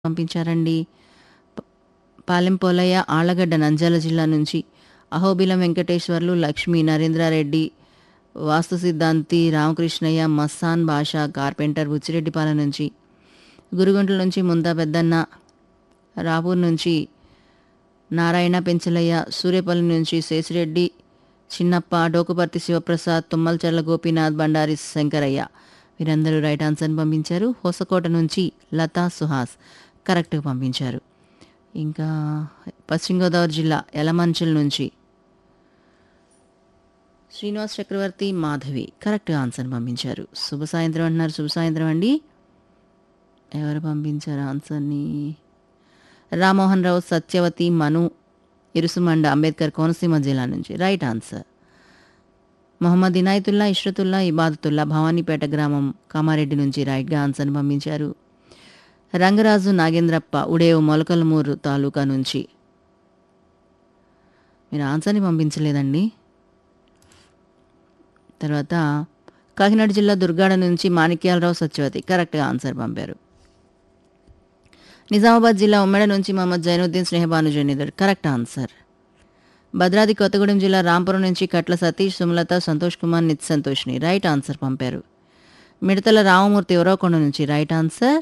పంపించారండి. ప పాలెం పోలయ్య, ఆళ్లగడ్డ నంద్యాల జిల్లా నుంచి. అహోబిలం వెంకటేశ్వర్లు, లక్ష్మి, నరేంద్రారెడ్డి, వాస్తు సిద్ధాంతి, రామకృష్ణయ్య, మస్తాన్ బాషా, కార్పెంటర్, బుచ్చిరెడ్డిపాలెం నుంచి. గురుగుంట్ల నుంచి ముంతా పెద్దన్న, రాపూర్ నుంచి నారాయణ, పెంచలయ్య, సూర్యపల్లి నుంచి శేషిరెడ్డి, చిన్నప్ప, డోకుపర్తి శివప్రసాద్, తుమ్మలచర్ల గోపీనాథ్, బండారి శంకరయ్య వీరందరూ రైట్ ఆన్సర్ని పంపించారు. హొసకోట నుంచి లతా సుహాస్ కరెక్ట్గా పంపించారు. ఇంకా పశ్చిమ గోదావరి జిల్లా యలమంచిల్ నుంచి శ్రీనివాస్ చక్రవర్తి, మాధవి కరెక్ట్గా ఆన్సర్ని పంపించారు. శుభ సాయంత్రం అంటున్నారు. శుభ సాయంత్రం అండి. ఎవరు పంపించారు ఆన్సర్ని? రామ్మోహన్ రావు, సత్యవతి, మను, ఇరుసుమండ, అంబేద్కర్ కోనసీమ జిల్లా నుంచి రైట్ ఆన్సర్. మొహమ్మద్ ఇనాయతుల్లా, ఇష్రతుల్లా, ఇబాదతుల్లా, భవానీపేట గ్రామం కామారెడ్డి నుంచి రైట్గా ఆన్సర్ని పంపించారు. రంగరాజు నాగేంద్రప్ప, ఉడేవు, మొలకలమూరు తాలూకా నుంచి. మీరు ఆన్సర్ని పంపించలేదండి. తర్వాత కాకినాడ జిల్లా దుర్గాడ నుంచి మాణిక్యాలరావు, సత్యవతి కరెక్ట్గా ఆన్సర్ పంపారు. నిజామాబాద్ జిల్లా ఉమ్మడి నుంచి మహమ్మద్ జైనుద్దీన్, స్నేహబాను జనీదర్ కరెక్ట్ ఆన్సర్. భద్రాద్రి కొత్తగూడెం జిల్లా రాంపురం నుంచి కట్ల సతీష్, సుమలత, సంతోష్ కుమార్, నిత్ సంతోష్ని రైట్ ఆన్సర్ పంపారు. మిడతల రామమూర్తి, ఎవరోకొండ నుంచి రైట్ ఆన్సర్.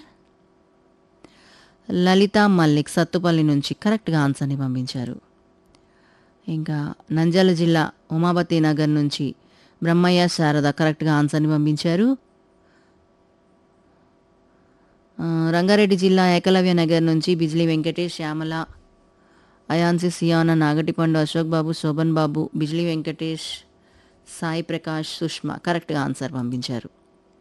లలిత మల్లిక్, సత్తుపల్లి నుంచి కరెక్ట్గా ఆన్సర్ని పంపించారు. ఇంకా నంద్యాల జిల్లా ఉమాపతి నగర్ నుంచి బ్రహ్మయ్య, శారద కరెక్ట్గా ఆన్సర్ని పంపించారు. రంగారెడ్డి జిల్లా ఏకలవ్య నగర్ నుంచి బిజ్లీ వెంకటేష్, శ్యామల, అయాన్సి, సియానా, నాగటిపండు, అశోక్ బాబు, శోభన్ బాబు, బిజ్లీ వెంకటేష్, సాయి ప్రకాష్, సుష్మా కరెక్ట్గా ఆన్సర్ పంపించారు.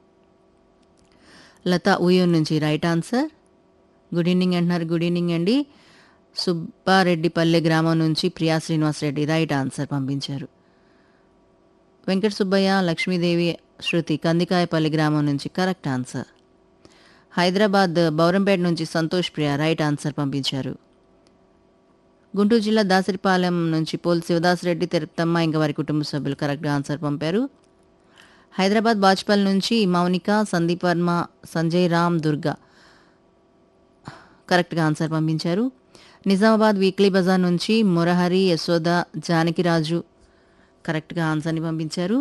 లత ఉయ్యూరు నుంచి రైట్ ఆన్సర్. గుడ్ ఈవినింగ్ అంటున్నారు. గుడ్ ఈవినింగ్ అండి. సుబ్బారెడ్డిపల్లె గ్రామం నుంచి ప్రియా శ్రీనివాస్ రెడ్డి రైట్ ఆన్సర్ పంపించారు. వెంకట సుబ్బయ్య, లక్ష్మీదేవి, శృతి, కందికాయపల్లి గ్రామం నుంచి కరెక్ట్ ఆన్సర్. హైదరాబాద్ బౌరంపేట నుంచి సంతోష్ ప్రియ రైట్ ఆన్సర్ పంపించారు. గుంటూరు జిల్లా దాసరిపాలెం నుంచి పోల్ శివదాసరెడ్డి, తిరుపతమ్మ ఇంకా వారి కుటుంబ సభ్యులు కరెక్ట్గా ఆన్సర్ పంపారు. హైదరాబాద్ బాజ్పల్ నుంచి మౌనిక, సందీప్ వర్మ, సంజయ్ రామ్, దుర్గా కరెక్ట్గా ఆన్సర్ పంపించారు. నిజామాబాద్ వీక్లీ బజార్ నుంచి మురహరి, యశోద, జానకిరాజు కరెక్ట్గా ఆన్సర్ని పంపించారు.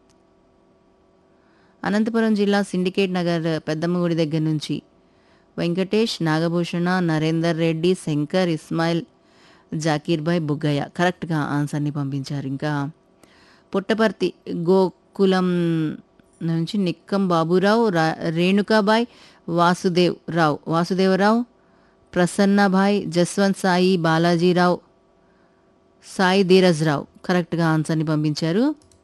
అనంతపురం జిల్లా సిండికేట్ నగర్ పెద్దమ్మగుడి దగ్గర నుంచి వెంకటేష్, నాగభూషణ, నరేందర్ రెడ్డి, శంకర్, ఇస్మాయిల్, జాకీర్ భాయ్, బుగ్గయ్య కరెక్ట్గా ఆన్సర్ని పంపించారు. ఇంకా పుట్టపర్తి గోకులం నుంచి నిక్కం బాబురావు, రేణుకాబాయ్, వాసుదేవరావు, ప్రసన్నభాయ్, జస్వంత్ సాయి, బాలాజీరావు, సాయి ధీరజ్ రావు కరెక్ట్గా ఆన్సర్ని పంపించారు.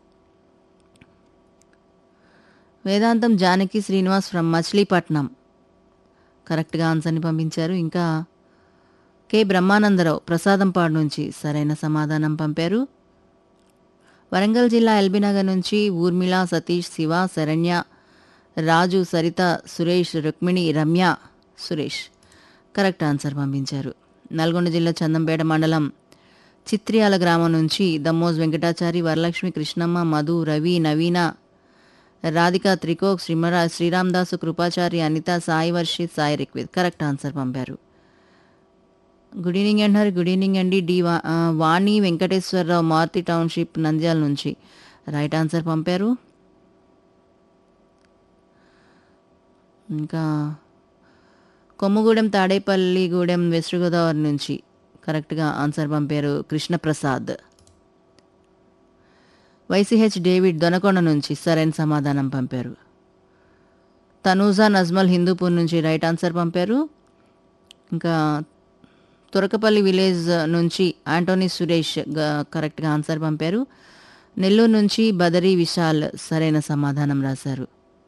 వేదాంతం జానకి శ్రీనివాస్ ఫ్రమ్ మచిలీపట్నం కరెక్ట్గా ఆన్సర్ని పంపించారు. ఇంకా కె బ్రహ్మానందరావు, ప్రసాదంపాడు నుంచి సరైన సమాధానం పంపారు. వరంగల్ జిల్లా ఎల్బీనగర్ నుంచి ఊర్మిళ, సతీష్, శివ, శరణ్య, రాజు, సరిత, సురేష్, రుక్మిణి, రమ్య, సురేష్ కరెక్ట్ ఆన్సర్ పంపించారు. నల్గొండ జిల్లా చందంపేట మండలం చిత్రియాల గ్రామం నుంచి దమ్మోజ్ వెంకటాచారి, వరలక్ష్మి, కృష్ణమ్మ, మధు, రవి, నవీన, రాధిక, త్రికోక్, శ్రీరామదాసు, కృపాచారి, అనిత, సాయి వర్షిత్, సాయి రిక్విత్ కరెక్ట్ ఆన్సర్ పంపారు. గుడ్ ఈవినింగ్ అంటున్నారు. గుడ్ ఈవినింగ్ అండి. వాణి వెంకటేశ్వరరావు, మారుతి టౌన్షిప్, నంద్యాల నుంచి రైట్ ఆన్సర్ పంపారు. ఇంకా కొమ్ముగూడెం, తాడేపల్లిగూడెం, వెస్ట్ గోదావరి నుంచి కరెక్ట్గా ఆన్సర్ పంపారు కృష్ణప్రసాద్. వైసీహెచ్ డేవిడ్, దొనకొండ నుంచి సరైన సమాధానం పంపారు. తనూజా నజ్మల్, హిందూపూర్ నుంచి రైట్ ఆన్సర్ పంపారు. ఇంకా తురకపల్లి విలేజ్ నుంచి ఆంటోనీ సురేష్ కరెక్ట్గా ఆన్సర్ పంపారు. నెల్లూరు నుంచి బదరీ విశాల్ సరైన సమాధానం రాశారు.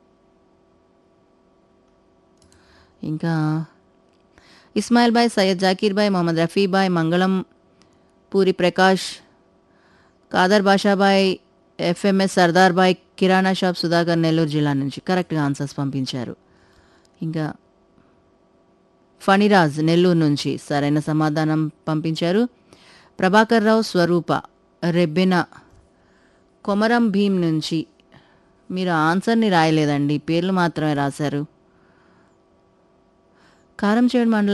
ఇంకా ఇస్మాయిల్ బాయ్, సయ్యద్ జాకీర్ బాయ్, మొహమ్మద్ రఫీబాయ్, మంగళం, పూరి ప్రకాష్, కాదర్ బాషాబాయ్, ఎఫ్ఎంఎస్ సర్దార్ బాయ్, కిరాణా షాప్ సుధాకర్, నెల్లూరు జిల్లా నుంచి కరెక్ట్గా ఆన్సర్స్ పంపించారు. ఇంకా ఫణిరాజ్, నెల్లూరు నుంచి సరైన సమాధానం పంపించారు. ప్రభాకర్ రావు, స్వరూప, రెబ్బెన, కొమరం భీం నుంచి మీరు ఆన్సర్ని రాయలేదండి, పేర్లు మాత్రమే రాశారు. కారంచేడు మండలం